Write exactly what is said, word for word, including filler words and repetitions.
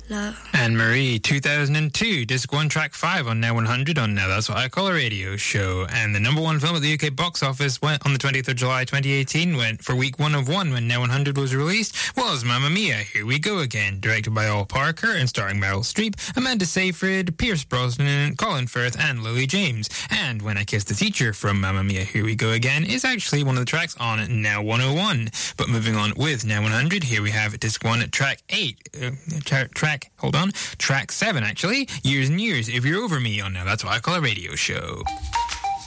Love. Anne-Marie, two thousand two, Disc one, Track five on Now one hundred on Now That's What I Call a Radio Show. And the number one film at the U K box office went on the twentieth of July twenty eighteen, went for week one of one when Now one hundred was released, was Mamma Mia, Here We Go Again, directed by Al Parker and starring Meryl Streep, Amanda Seyfried, Pierce Brosnan, Colin Firth and Lily James. And When I Kissed the Teacher from Mamma Mia, Here We Go Again is actually one of the tracks on Now one oh one. But moving on with Now one hundred, here we have Disc one, Track eight, uh, tra- track Hold on. Track seven, actually. Years and Years, If You're Over Me on Now That's What I Call a Radio Show.